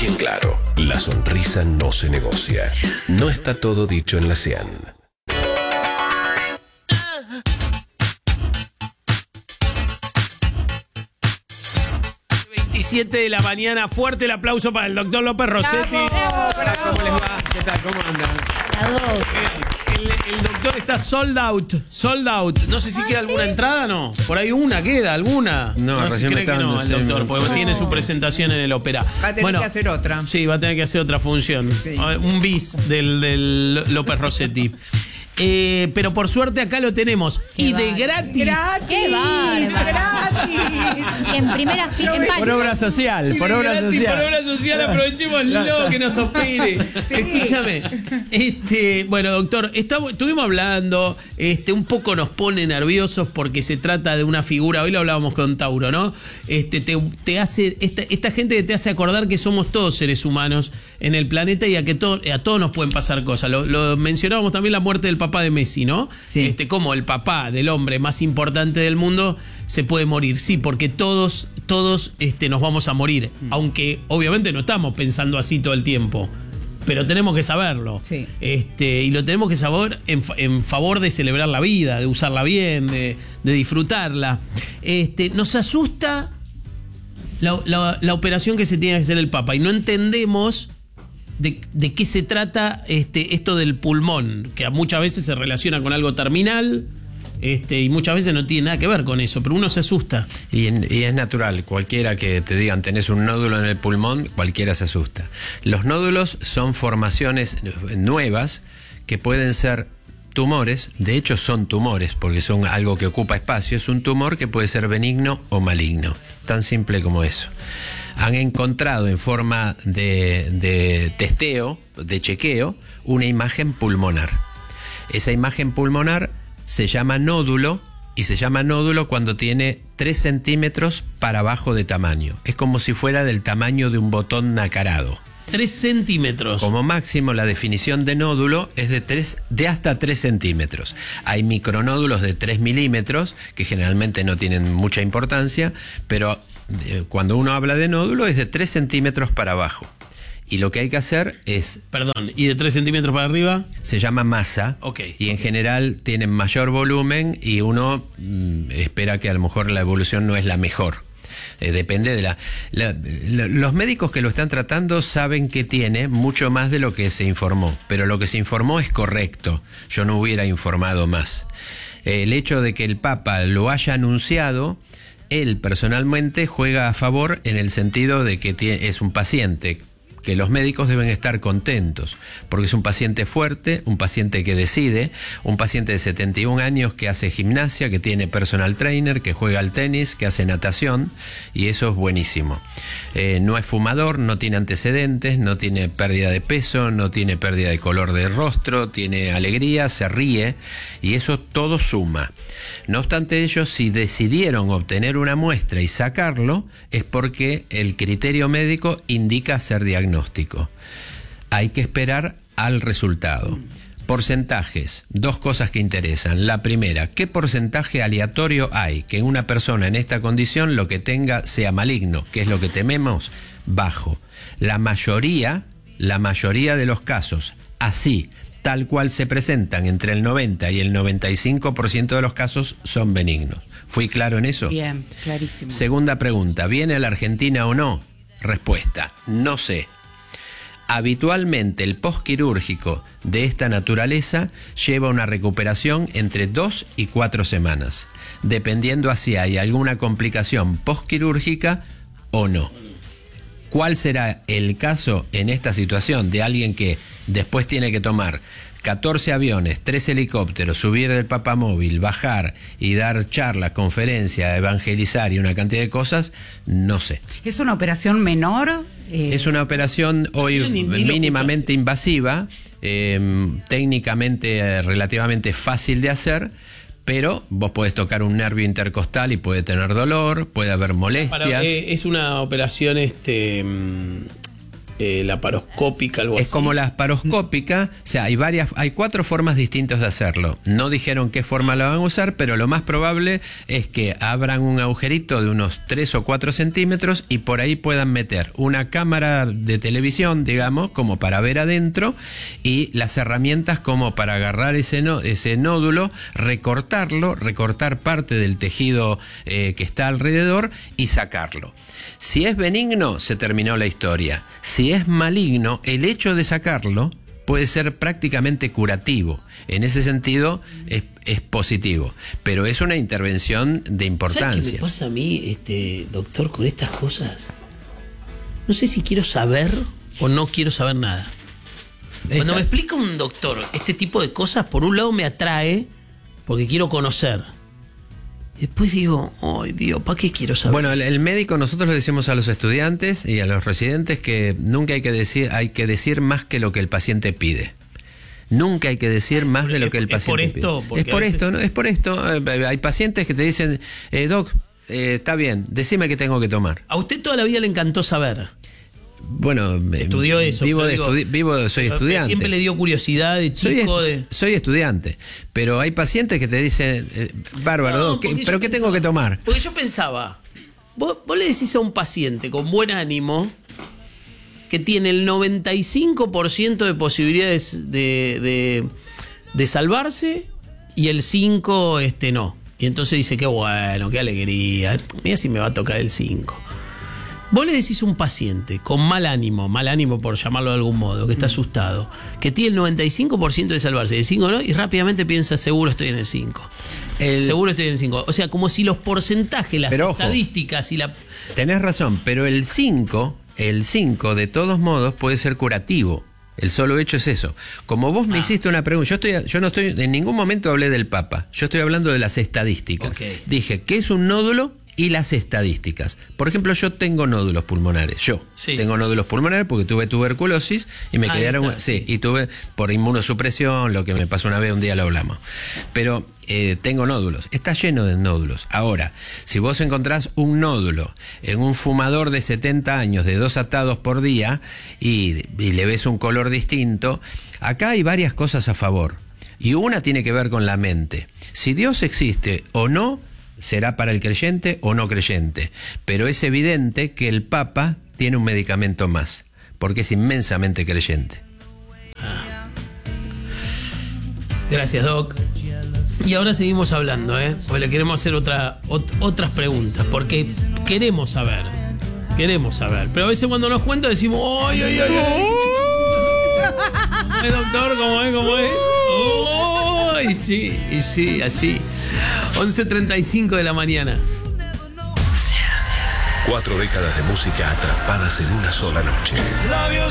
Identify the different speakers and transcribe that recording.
Speaker 1: bien claro, la sonrisa no se negocia. No está todo dicho en la Cian.
Speaker 2: 7 de la mañana. Fuerte el aplauso para el doctor López Rossetti.
Speaker 3: Hola, ¿cómo les va? ¿Qué tal? ¿Cómo andan?
Speaker 2: El doctor está sold out. Sold out. No sé si queda alguna entrada, ¿no? Por ahí una queda, alguna.
Speaker 3: No, recién
Speaker 2: cree
Speaker 3: me
Speaker 2: que no, el
Speaker 3: estaban
Speaker 2: doctor, porque tiene su presentación en el ópera.
Speaker 4: Va a tener que hacer otra.
Speaker 2: Sí, va a tener que hacer otra función.
Speaker 4: Sí.
Speaker 2: Un bis del López Rossetti. Pero por suerte acá lo tenemos. Y de gratis.
Speaker 5: ¡Qué bárbaro!
Speaker 4: ¡Gratis!
Speaker 5: En primera fila, en
Speaker 3: Por obra social, por obra
Speaker 2: Gratis,
Speaker 3: social.
Speaker 2: por obra social, aprovechémoslo que nos opere.
Speaker 4: Sí.
Speaker 2: Escúchame. Bueno, doctor, estuvimos hablando, un poco nos pone nerviosos porque se trata de una figura, hoy lo hablábamos con Tauro, ¿no? Te hace, esta gente que te hace acordar que somos todos seres humanos en el planeta y a todos nos pueden pasar cosas. Lo mencionábamos también, la muerte del papá de Messi, ¿no?
Speaker 4: Sí.
Speaker 2: Como el papá del hombre más importante del mundo se puede morir. Sí, porque todos nos vamos a morir. Aunque obviamente no estamos pensando así todo el tiempo. Pero tenemos que saberlo.
Speaker 4: Sí.
Speaker 2: Y lo tenemos que saber en favor de celebrar la vida, de usarla bien, de disfrutarla. Nos asusta la operación que se tiene que hacer el Papa. Y no entendemos de qué se trata esto del pulmón, que muchas veces se relaciona con algo terminal, y muchas veces no tiene nada que ver con eso, pero uno se asusta.
Speaker 3: Y es natural, cualquiera que te digan tenés un nódulo en el pulmón, cualquiera se asusta. Los nódulos son formaciones nuevas que pueden ser tumores, de hecho son tumores porque son algo que ocupa espacio, es un tumor que puede ser benigno o maligno, tan simple como eso. Han encontrado en forma de testeo, de chequeo, una imagen pulmonar. Esa imagen pulmonar se llama nódulo, y se llama nódulo cuando tiene 3 centímetros para abajo de tamaño. Es como si fuera del tamaño de un botón nacarado.
Speaker 2: 3 centímetros.
Speaker 3: Como máximo, la definición de nódulo es de hasta 3 centímetros. Hay micronódulos de 3 milímetros, que generalmente no tienen mucha importancia, pero cuando uno habla de nódulo es de 3 centímetros para abajo. Y lo que hay que hacer es...
Speaker 2: Perdón, ¿y de 3 centímetros para arriba?
Speaker 3: Se llama masa.
Speaker 2: Ok.
Speaker 3: Y en general tienen mayor volumen y uno espera que a lo mejor la evolución no es la mejor. Depende de los médicos que lo están tratando saben que tiene mucho más de lo que se informó, pero lo que se informó es correcto. Yo no hubiera informado más. El hecho de que el Papa lo haya anunciado, él personalmente juega a favor en el sentido de que es un paciente que los médicos deben estar contentos, porque es un paciente fuerte, un paciente que decide, un paciente de 71 años que hace gimnasia, que tiene personal trainer, que juega al tenis, que hace natación, y eso es buenísimo. No es fumador, no tiene antecedentes, no tiene pérdida de peso, no tiene pérdida de color de rostro, tiene alegría, se ríe, y eso todo suma. No obstante ello, si decidieron obtener una muestra y sacarlo, es porque el criterio médico indica hacer diagnóstico. Hay que esperar al resultado. Porcentajes, 2 cosas que interesan. La primera, ¿qué porcentaje aleatorio hay que una persona en esta condición lo que tenga sea maligno? ¿Qué es lo que tememos? Bajo. La mayoría de los casos, así, tal cual se presentan, entre el 90 y el 95% de los casos son benignos. ¿Fui claro en eso?
Speaker 4: Bien, clarísimo.
Speaker 3: Segunda pregunta, ¿viene a la Argentina o no? Respuesta, no sé. Habitualmente el postquirúrgico de esta naturaleza lleva una recuperación entre 2 y 4 semanas, dependiendo a si hay alguna complicación postquirúrgica o no. ¿Cuál será el caso en esta situación de alguien que después tiene que tomar 14 aviones, 3 helicópteros, subir del papamóvil, bajar y dar charlas, conferencias, evangelizar y una cantidad de cosas? No sé.
Speaker 4: ¿Es una operación menor?
Speaker 3: Es una operación hoy mínimamente invasiva, técnicamente relativamente fácil de hacer, pero vos podés tocar un nervio intercostal y puede tener dolor, puede haber molestias.
Speaker 2: Es una operación laparoscópica, algo así.
Speaker 3: Es como la laparoscópica, o sea, hay 4 formas distintas de hacerlo. No dijeron qué forma la van a usar, pero lo más probable es que abran un agujerito de unos 3 o 4 centímetros y por ahí puedan meter una cámara de televisión, digamos, como para ver adentro, y las herramientas como para agarrar ese nódulo, recortar parte del tejido que está alrededor y sacarlo. Si es benigno, se terminó la historia. Si es maligno, el hecho de sacarlo puede ser prácticamente curativo. En ese sentido, es positivo. Pero es una intervención de importancia.
Speaker 2: ¿Sabes qué me pasa a mí, doctor, con estas cosas? No sé si quiero saber o no quiero saber nada. Cuando me explica un doctor este tipo de cosas, por un lado me atrae porque quiero conocer. Después digo, ay Dios, ¿para qué quiero saber?
Speaker 3: Bueno, el médico, nosotros le decimos a los estudiantes y a los residentes que nunca hay que decir más que lo que el paciente pide. Nunca hay que decir más de lo que el paciente pide. Es por esto. Hay pacientes que te dicen, doc, está bien, decime qué tengo que tomar.
Speaker 2: A usted toda la vida le encantó saber.
Speaker 3: Bueno,
Speaker 2: estudió eso.
Speaker 3: Soy estudiante.
Speaker 2: Siempre le dio curiosidad de chico.
Speaker 3: Soy estudiante, pero hay pacientes que te dicen, bárbaro, ¿pero qué tengo que tomar?
Speaker 2: Porque yo pensaba, vos le decís a un paciente con buen ánimo que tiene el 95% de posibilidades de salvarse y el 5% no. Y entonces dice, qué bueno, qué alegría. Mira si me va a tocar el 5%. Vos le decís a un paciente con mal ánimo por llamarlo de algún modo, que está asustado, que tiene el 95% de salvarse, el 5% no, y rápidamente piensa, seguro estoy en el 5%. Seguro estoy en el 5%. O sea, como si los porcentajes, las estadísticas y la...
Speaker 3: Tenés razón, pero el 5 de todos modos puede ser curativo. El solo hecho es eso. Como vos me hiciste una pregunta, yo no estoy, en ningún momento hablé del Papa, yo estoy hablando de las estadísticas.
Speaker 2: Okay.
Speaker 3: Dije, ¿qué es un nódulo? Y las estadísticas. Por ejemplo, yo tengo nódulos pulmonares. Tengo nódulos pulmonares porque tuve tuberculosis y me quedaron... y tuve por inmunosupresión, lo que me pasó una vez, un día lo hablamos. Pero tengo nódulos. Está lleno de nódulos. Ahora, si vos encontrás un nódulo en un fumador de 70 años, de 2 atados por día, y le ves un color distinto, acá hay varias cosas a favor. Y una tiene que ver con la mente. Si Dios existe o no, será para el creyente o no creyente, pero es evidente que el Papa tiene un medicamento más, porque es inmensamente creyente.
Speaker 2: Gracias, Doc. Y ahora seguimos hablando, porque le queremos hacer otras preguntas, porque queremos saber. Pero a veces cuando nos cuenta decimos, ¡ay! Doctor, ¿cómo es? Y sí, así. 11:35 de la mañana.
Speaker 1: 4 décadas de música atrapadas en una sola noche.